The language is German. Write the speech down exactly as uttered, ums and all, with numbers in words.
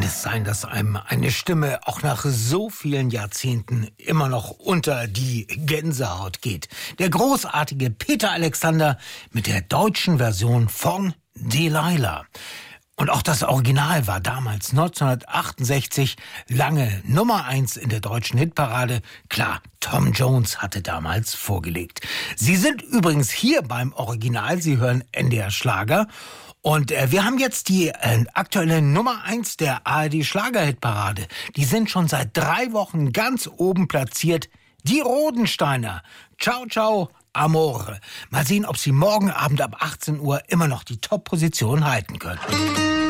kann es sein, dass einem eine Stimme auch nach so vielen Jahrzehnten immer noch unter die Gänsehaut geht? Der großartige Peter Alexander mit der deutschen Version von Delilah. Und auch das Original war damals neunzehnhundertachtundsechzig lange Nummer eins in der deutschen Hitparade. Klar, Tom Jones hatte damals vorgelegt. Sie sind übrigens hier beim Original, Sie hören N D R Schlager. Und äh, wir haben jetzt die äh, aktuelle Nummer eins der A R D Schlagerhitparade. Die sind schon seit drei Wochen ganz oben platziert. Die Rodensteiner. Ciao, ciao, Amore. Mal sehen, ob sie morgen Abend ab achtzehn Uhr immer noch die Top-Position halten können.